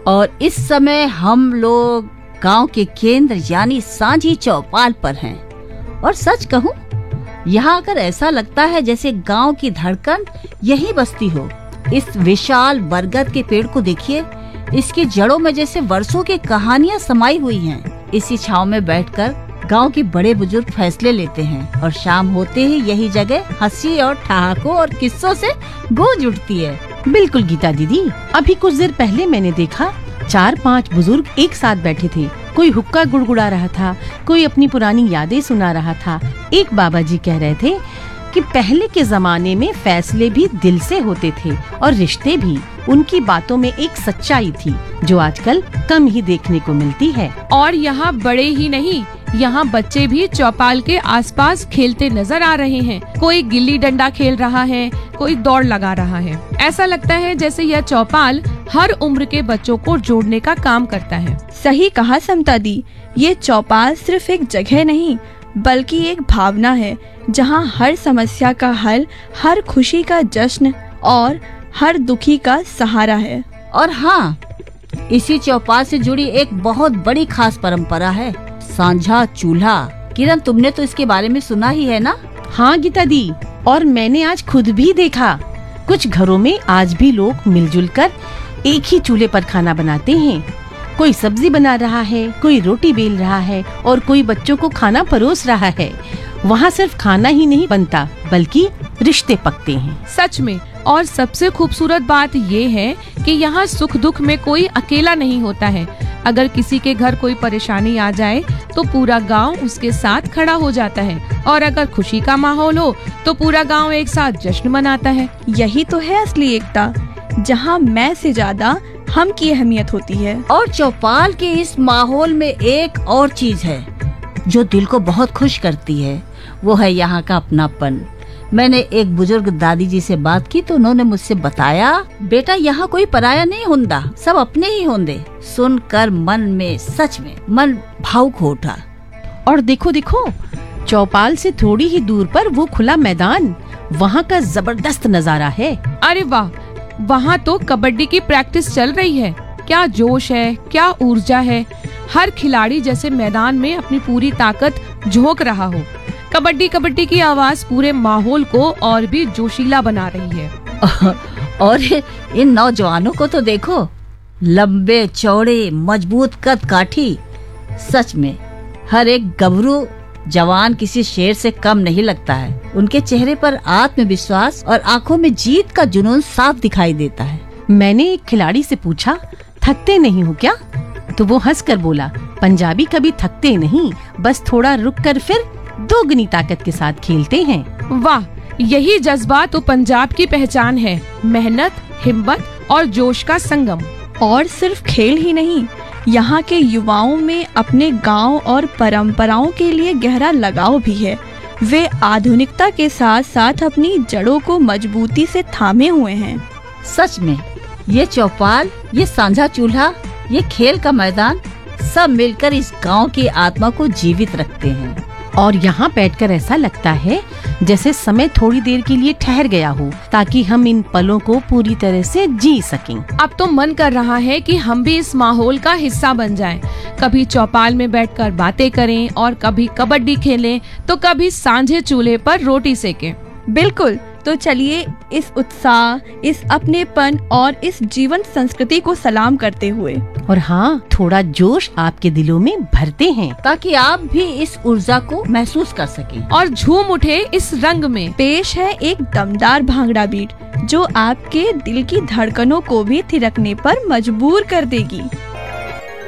और इस समय हम लोग गांव के केंद्र यानी सांझी चौपाल पर हैं। और सच कहूं, यहाँ आकर ऐसा लगता है जैसे गांव की धड़कन यहीं बसती हो। इस विशाल बरगद के पेड़ को देखिए, इसकी जड़ों में जैसे वर्षों की कहानियां समाई हुई हैं। इसी छांव में बैठकर गांव के बड़े बुजुर्ग फैसले लेते हैं और शाम होते ही यही जगह हंसी और ठहाकों और किस्सों से गूंज उठती है। बिल्कुल गीता दीदी, अभी कुछ देर पहले मैंने देखा 4-5 बुजुर्ग एक साथ बैठे थे। कोई हुक्का गुड़गुड़ा रहा था, कोई अपनी पुरानी यादें सुना रहा था। एक बाबा जी कह रहे थे कि पहले के जमाने में फैसले भी दिल से होते थे और रिश्ते भी। उनकी बातों में एक सच्चाई थी जो आजकल कम ही देखने को मिलती है। और यहाँ बड़े ही नहीं, यहाँ बच्चे भी चौपाल के आसपास खेलते नजर आ रहे हैं। कोई गिल्ली डंडा खेल रहा है, कोई दौड़ लगा रहा है। ऐसा लगता है जैसे यह चौपाल हर उम्र के बच्चों को जोड़ने का काम करता है। सही कहा समता दी, ये चौपाल सिर्फ एक जगह नहीं बल्कि एक भावना है जहाँ हर समस्या का हल, हर खुशी का जश्न और हर दुखी का सहारा है। और हाँ, इसी चौपाल से जुड़ी एक बहुत बड़ी खास परंपरा है, सांझा चूल्हा। किरण, तुमने तो इसके बारे में सुना ही है ना? हाँ गीता दी, और मैंने आज खुद भी देखा। कुछ घरों में आज भी लोग मिलजुल कर एक ही चूल्हे पर खाना बनाते हैं। कोई सब्जी बना रहा है, कोई रोटी बेल रहा है और कोई बच्चों को खाना परोस रहा है। वहाँ सिर्फ खाना ही नहीं बनता बल्कि रिश्ते पकते हैं। सच में। और सबसे खूबसूरत बात ये है कि यहाँ सुख दुख में कोई अकेला नहीं होता है। अगर किसी के घर कोई परेशानी आ जाए तो पूरा गांव उसके साथ खड़ा हो जाता है, और अगर खुशी का माहौल हो तो पूरा गांव एक साथ जश्न मनाता है। यही तो है असली एकता, जहाँ मैं से ज्यादा हम की अहमियत होती है। और चौपाल के इस माहौल में एक और चीज है जो दिल को बहुत खुश करती है, वो है यहाँ का अपनापन। मैंने एक बुजुर्ग दादी जी से बात की तो उन्होंने मुझसे बताया, बेटा यहाँ कोई पराया नहीं होंदा, सब अपने ही होंदे। सुनकर मन में सच में मन भावुक हो उठा। और देखो देखो, चौपाल से थोड़ी ही दूर पर वो खुला मैदान, वहाँ का जबरदस्त नजारा है। अरे वाह, वहाँ तो कबड्डी की प्रैक्टिस चल रही है। क्या जोश है, क्या ऊर्जा है। हर खिलाड़ी जैसे मैदान में अपनी पूरी ताकत झोंक रहा हो। कबड्डी कबड्डी की आवाज पूरे माहौल को और भी जोशीला बना रही है। और इन नौजवानों को तो देखो, लंबे चौड़े मजबूत कद काठी। सच में हर एक गबरू जवान किसी शेर से कम नहीं लगता है। उनके चेहरे पर आत्मविश्वास और आंखों में जीत का जुनून साफ दिखाई देता है। मैंने एक खिलाड़ी से पूछा, थकते नहीं हो क्या? तो वो हंसकर बोला, पंजाबी कभी थकते नहीं, बस थोड़ा रुककर फिर दोगुनी ताकत के साथ खेलते हैं। वाह, यही जज्बा तो पंजाब की पहचान है। मेहनत, हिम्मत और जोश का संगम। और सिर्फ खेल ही नहीं, यहाँ के युवाओं में अपने गांव और परंपराओं के लिए गहरा लगाव भी है। वे आधुनिकता के साथ साथ अपनी जड़ों को मजबूती से थामे हुए हैं। सच में ये चौपाल, ये सांझा चूल्हा, ये खेल का मैदान, सब मिलकर इस गांव की आत्मा को जीवित रखते हैं। और यहाँ बैठकर ऐसा लगता है जैसे समय थोड़ी देर के लिए ठहर गया हो, ताकि हम इन पलों को पूरी तरह से जी सकें। अब तो मन कर रहा है कि हम भी इस माहौल का हिस्सा बन जाएं। कभी चौपाल में बैठकर बातें करें और कभी कबड्डी खेलें तो कभी सांझे चूल्हे पर रोटी सेकें। बिल्कुल, तो चलिए इस उत्साह, इस अपनेपन और इस जीवंत संस्कृति को सलाम करते हुए, और हाँ, थोड़ा जोश आपके दिलों में भरते हैं ताकि आप भी इस ऊर्जा को महसूस कर सकें और झूम उठे इस रंग में। पेश है एक दमदार भांगड़ा बीट जो आपके दिल की धड़कनों को भी थिरकने पर मजबूर कर देगी।